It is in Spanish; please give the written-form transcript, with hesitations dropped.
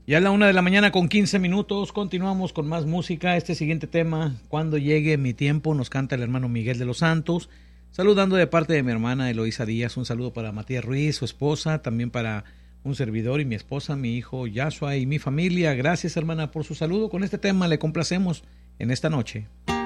Ya a la 1 de la mañana con 15 minutos, continuamos con más música. Este siguiente tema, Cuando llegue mi tiempo, nos canta el hermano Miguel de los Santos, saludando de parte de mi hermana Eloísa Díaz. Un saludo para Matías Ruiz, su esposa, también para un servidor y mi esposa, mi hijo Yashua y mi familia. Gracias, hermana, por su saludo. Con este tema le complacemos en esta noche.